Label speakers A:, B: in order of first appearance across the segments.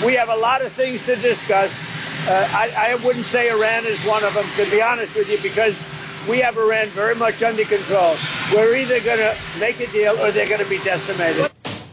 A: We have a lot of things to discuss. I wouldn't say Iran is one of them, to be honest with you, because we have Iran very much under control. We're either going to make a deal or they're going to be decimated.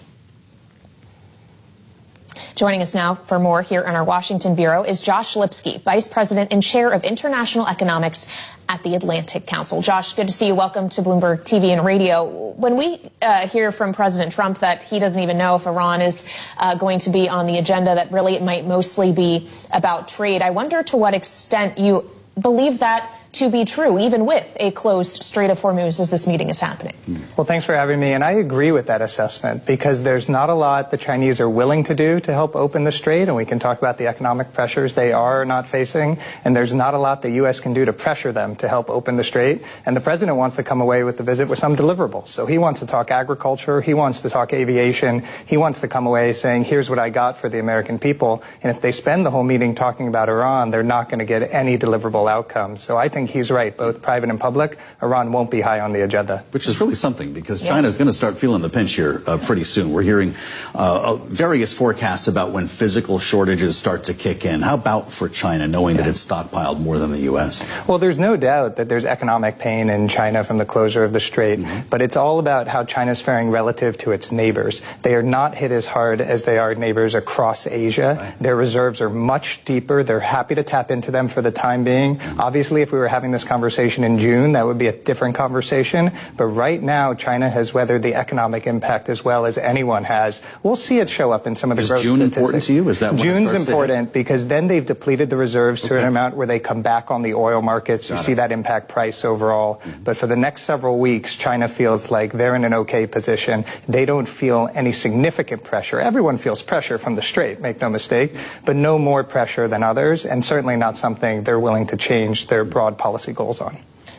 B: Joining us now for more here in our Washington bureau is Josh Lipsky, Vice President and Chair of International Economics at the Atlantic Council. Josh, good to see you. Welcome to Bloomberg TV and Radio. When we hear from President Trump that he doesn't even know if Iran is going to be on the agenda, that really it might mostly be about trade, I wonder to what extent you believe that to be true, even with a closed Strait of Hormuz as this meeting is happening.
C: Well, thanks for having me. And I agree with that assessment because there's not a lot the Chinese are willing to do to help open the strait. And we can talk about the economic pressures they are not facing. And there's not a lot the U.S. can do to pressure them to help open the strait. And the president wants to come away with the visit with some deliverables. So he wants to talk agriculture. He wants to talk aviation. He wants to come away saying, here's what I got for the American people. And if they spend the whole meeting talking about Iran, they're not going to get any deliverable outcomes. So I think he's right, both private and public. Iran won't be high on the agenda.
D: Which is really something because China is going to start feeling the pinch here pretty soon. We're hearing various forecasts about when physical shortages start to kick in. How about for China, knowing that it's stockpiled more than the U.S.?
C: Well, there's no doubt that there's economic pain in China from the closure of the strait, but it's all about how China's faring relative to its neighbors. They are not hit as hard as they are neighbors across Asia. Right. Their reserves are much deeper. They're happy to tap into them for the time being. Obviously, if we were having this conversation in June, that would be a different conversation. But right now, China has weathered the economic impact as well as anyone has. We'll see it show up in some of the growth statistics.
D: Is June important to you? Is that when
C: June's important because then they've depleted the reserves to an amount where they come back on the oil markets. You see that impact price overall. But for the next several weeks, China feels like they're in an okay position. They don't feel any significant pressure. Everyone feels pressure from the strait, make no mistake, but no more pressure than others, and certainly not something they're willing to change their broad policy goals on.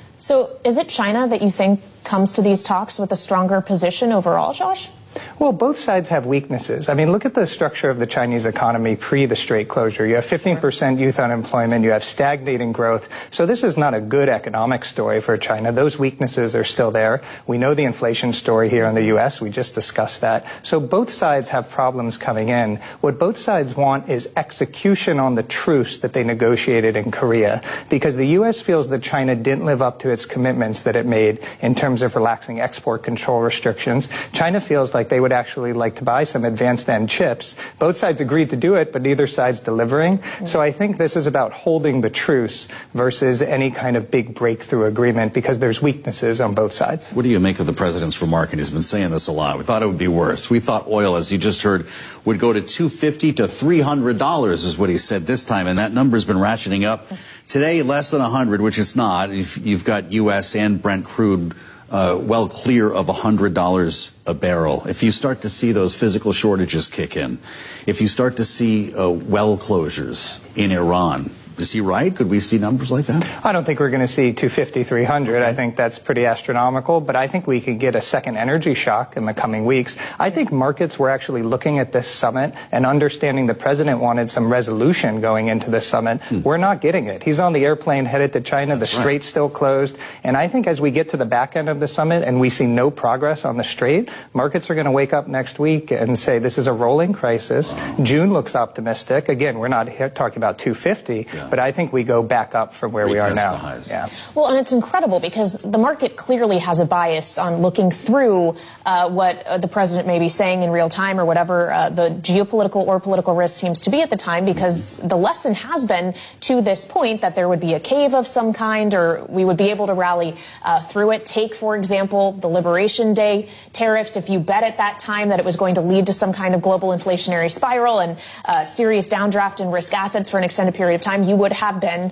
B: So is it China that you think comes to these talks with a stronger position overall, Josh?
C: Well, both sides have weaknesses. I mean, look at the structure of the Chinese economy pre the strait closure. You have 15% youth unemployment. You have stagnating growth. So this is not a good economic story for China. Those weaknesses are still there. We know the inflation story here in the U.S. We just discussed that. So both sides have problems coming in. What both sides want is execution on the truce that they negotiated in Korea, because the U.S. feels that China didn't live up to its commitments that it made in terms of relaxing export control restrictions. China feels like they would actually like to buy some advanced end chips. Both sides agreed to do it, but neither side's delivering. So I think this is about holding the truce versus any kind of big breakthrough agreement because there's weaknesses on both sides.
D: What do you make of the president's remark? And he's been saying this a lot. We thought it would be worse. We thought oil, as you just heard, would go to $250 to $300 is what he said this time. And that number's been ratcheting up. Today, less than 100, which it's not. You've got U.S. and Brent crude well clear of $100 a barrel. If you start to see those physical shortages kick in, if you start to see well closures in Iran, is he right? Could we see numbers like that?
C: I don't think we're going to see 250, 300. I think that's pretty astronomical, but I think we could get a second energy shock in the coming weeks. I think markets were actually looking at this summit and understanding the president wanted some resolution going into this summit. We're not getting it. He's on the airplane headed to China. The strait's still closed. And I think as we get to the back end of the summit and we see no progress on the strait, markets are going to wake up next week and say this is a rolling crisis. June looks optimistic. Again, we're not here talking about 250. But I think we go back up from where we are now.
B: Well, and it's incredible because the market clearly has a bias on looking through what the president may be saying in real time or whatever the geopolitical or political risk seems to be at the time, because the lesson has been to this point that there would be a cave of some kind or we would be able to rally through it. Take, for example, the Liberation Day tariffs. If you bet at that time that it was going to lead to some kind of global inflationary spiral and serious downdraft in risk assets for an extended period of time, you would have been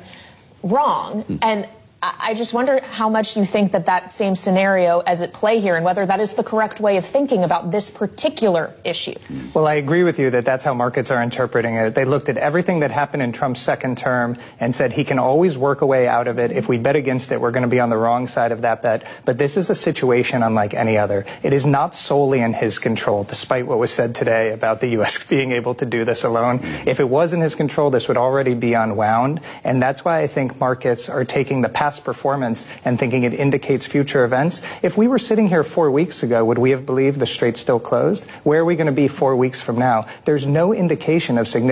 B: wrong. And I just wonder how much you think that that same scenario is at play here and whether that is the correct way of thinking about this particular issue.
C: Well, I agree with you that that's how markets are interpreting it. They looked at everything that happened in Trump's second term and said he can always work a way out of it. If we bet against it, we're going to be on the wrong side of that bet. But this is a situation unlike any other. It is not solely in his control, despite what was said today about the U.S. being able to do this alone. If it was in his control, this would already be unwound. And that's why I think markets are taking the past performance and thinking it indicates future events. If we were sitting here 4 weeks ago, would we have believed the strait's still closed? Where are we going to be 4 weeks from now? There's no indication of significant